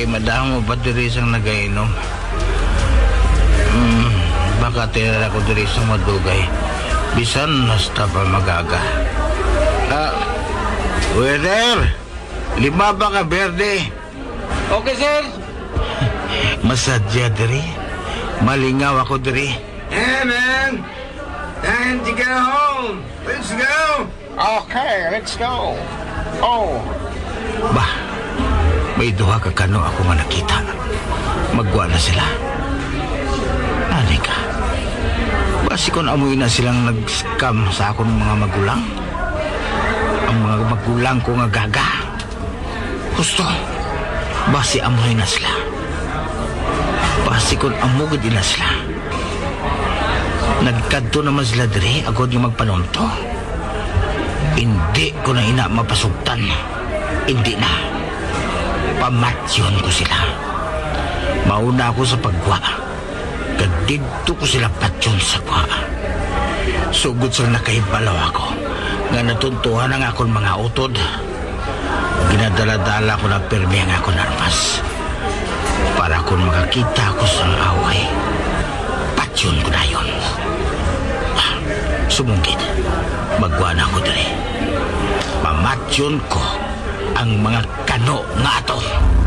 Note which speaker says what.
Speaker 1: kay madamo pa diri sang nagainom. Baka tira ako diri sa madugay. Bisan hasta pa magaga. Waiter! 5 ba ka berde?
Speaker 2: Okay, sir.
Speaker 1: Masadya diri. Malingaw ako diri.
Speaker 2: Yeah, man. Time to go home. Let's go. Okay, let's go. Oh.
Speaker 1: Bah, may duha ka kano ako nga nakita. Magwa na sila. Ani ka? Basi kon amoy na silang nag-scam sa akong mga magulang. Ang mga magulang ko nga gaga. Gusto. Basi amoy na sila. Basi kon amugod na sila. Nagkadto naman sila diri agod yung magpanunto. Hindi ko na ina mapasugtan. Hindi na. Pamatsyon ko sila. Mauna ako sa pagwa. Kadidto ko sila patsyon sa kwa. Sugod sila nakahibalaw ako. Nga natuntuhan ang akong mga utod. Ginadala-dala ko na pirmi ang akong armas. Para kung makakita ko sa away, patsyon ko na yun. Sumungkit, magwa na ako dali. Pamatsyon ko ang mga kano nga ato.